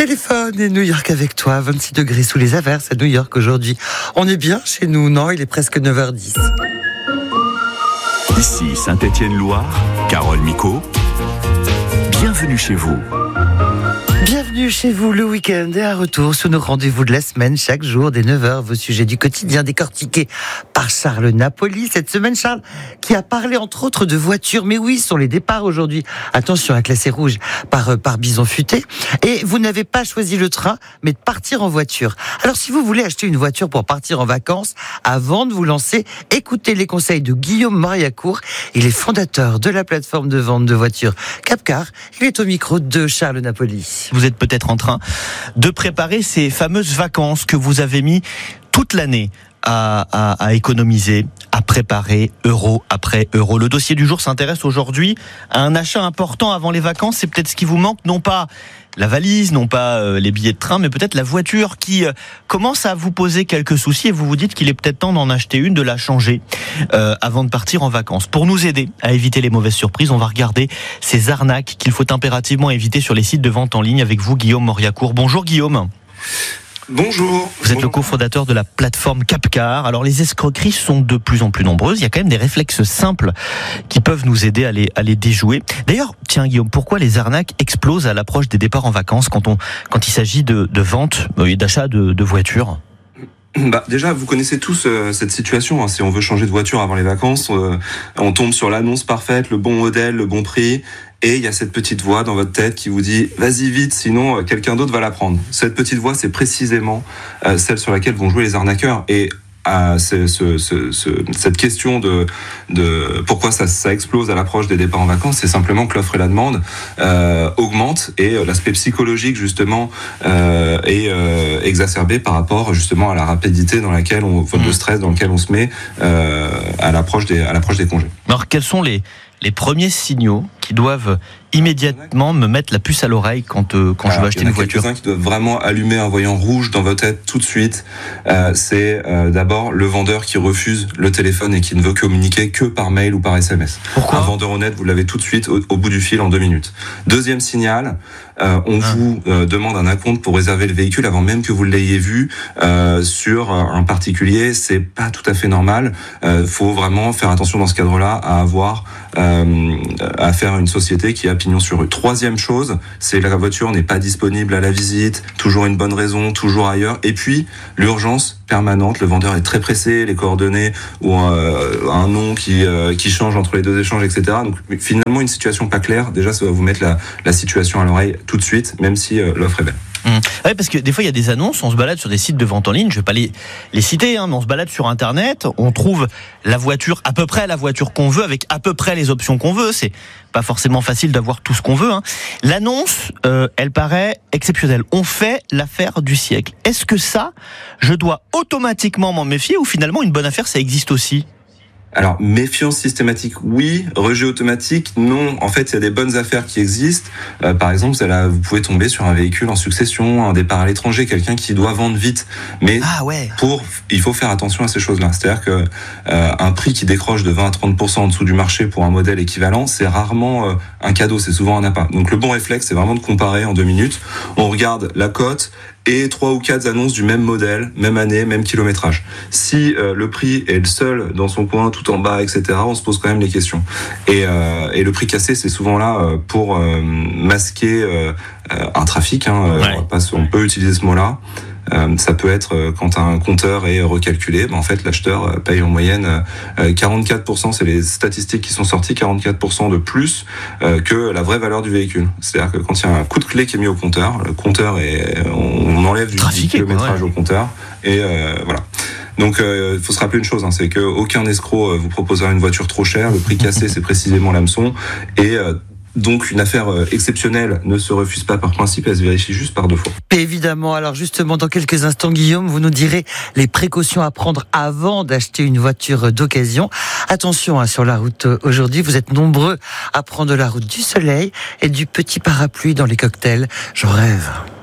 téléphone et New York avec toi, 26 degrés sous les averses à New York aujourd'hui. On est bien chez nous, non? Il est presque 9h10. Ici Saint-Étienne-Loire, Carole Micot. Bienvenue chez vous. Bienvenue chez vous, le week-end est à retour sur nos rendez-vous de la semaine, chaque jour dès 9h, vos sujets du quotidien décortiqués par Charles Napoli. Cette semaine, Charles, qui a parlé entre autres de voitures, mais oui, sur les départs aujourd'hui. Attention, à classé rouge par Bison Futé. Et vous n'avez pas choisi le train, mais de partir en voiture. Alors si vous voulez acheter une voiture pour partir en vacances, avant de vous lancer, écoutez les conseils de Guillaume Mariacourt. Il est fondateur de la plateforme de vente de voitures Capcar. Il est au micro de Charles Napoli. Vous êtes peut-être en train de préparer ces fameuses vacances que vous avez mis toute l'année à économiser, à préparer euro après euro. Le dossier du jour s'intéresse aujourd'hui à un achat important avant les vacances. C'est peut-être ce qui vous manque, non pas la valise, non pas les billets de train, mais peut-être la voiture qui commence à vous poser quelques soucis et vous vous dites qu'il est peut-être temps d'en acheter une, de la changer avant de partir en vacances. Pour nous aider à éviter les mauvaises surprises, on va regarder ces arnaques qu'il faut impérativement éviter sur les sites de vente en ligne avec vous, Guillaume Mariacourt. Bonjour Guillaume. Bonjour. Vous êtes le cofondateur de la plateforme Capcar. Alors les escroqueries sont de plus en plus nombreuses. Il y a quand même des réflexes simples qui peuvent nous aider à les déjouer. D'ailleurs, tiens Guillaume, pourquoi les arnaques explosent à l'approche des départs en vacances quand il s'agit de vente et d'achat de voitures ? Déjà, vous connaissez tous cette situation. Si on veut changer de voiture avant les vacances, on tombe sur l'annonce parfaite, le bon modèle, le bon prix. Et il y a cette petite voix dans votre tête qui vous dit « Vas-y vite, sinon quelqu'un d'autre va la prendre ». Cette petite voix, c'est précisément celle sur laquelle vont jouer les arnaqueurs. Et cette question de pourquoi ça explose à l'approche des départs en vacances, c'est simplement que l'offre et la demande augmentent et l'aspect psychologique justement est exacerbé par rapport justement à la rapidité dans laquelle le stress dans lequel on se met à l'approche des congés. Alors quels sont les premiers signaux qui doivent immédiatement me mettre la puce à l'oreille quand je veux acheter une voiture? Il y en a quelques-uns qui doivent vraiment allumer un voyant rouge dans votre tête tout de suite. C'est d'abord le vendeur qui refuse le téléphone et qui ne veut communiquer que par mail ou par SMS. Pourquoi ? Un vendeur honnête, vous l'avez tout de suite au bout du fil en 2 minutes. Deuxième signal, on vous demande un acompte pour réserver le véhicule avant même que vous l'ayez vu sur un particulier. C'est pas tout à fait normal. Faut vraiment faire attention dans ce cadre-là à faire une société qui a pignon sur rue. Troisième chose, c'est la voiture n'est pas disponible à la visite, toujours une bonne raison, toujours ailleurs. Et puis, l'urgence permanente, le vendeur est très pressé, les coordonnées ou un nom qui change entre les deux échanges, etc. Donc finalement, une situation pas claire, déjà ça va vous mettre la situation à l'oreille tout de suite, même si l'offre est belle. Ouais, parce que des fois il y a des annonces, on se balade sur des sites de vente en ligne, je vais pas les citer, mais on se balade sur internet, on trouve la voiture, à peu près la voiture qu'on veut, avec à peu près les options qu'on veut. C'est pas forcément facile d'avoir tout ce qu'on veut. L'annonce, elle paraît exceptionnelle. On fait l'affaire du siècle. Est-ce que ça, je dois automatiquement m'en méfier ou finalement une bonne affaire, ça existe aussi ? Alors, méfiance systématique, oui. Rejet automatique, non. En fait, il y a des bonnes affaires qui existent. Par exemple, vous pouvez tomber sur un véhicule en succession, un départ à l'étranger, quelqu'un qui doit vendre vite. Mais il faut faire attention à ces choses-là. C'est-à-dire que un prix qui décroche de 20 à 30% en dessous du marché pour un modèle équivalent, c'est rarement un cadeau, c'est souvent un appât. Donc, le bon réflexe, c'est vraiment de comparer en 2 minutes. On regarde la cote et 3 ou 4 annonces du même modèle, même année, même kilométrage. Si le prix est le seul dans son coin, tout en bas, etc., on se pose quand même les questions. Et le prix cassé, c'est souvent là pour masquer un trafic. On peut utiliser ce mot-là. Ça peut être quand un compteur est recalculé, en fait l'acheteur paye en moyenne 44%, c'est les statistiques qui sont sorties, 44% de plus que la vraie valeur du véhicule. C'est-à-dire que quand il y a un coup de clé qui est mis au compteur, le compteur on enlève du kilométrage au compteur et voilà. Donc il faut se rappeler une chose, c'est qu'aucun escroc vous proposera une voiture trop chère, le prix cassé c'est précisément l'hameçon et donc une affaire exceptionnelle ne se refuse pas par principe, elle se vérifie juste par défaut. Évidemment, alors justement dans quelques instants Guillaume, vous nous direz les précautions à prendre avant d'acheter une voiture d'occasion. Attention sur la route aujourd'hui, vous êtes nombreux à prendre la route du soleil et du petit parapluie dans les cocktails. J'en rêve.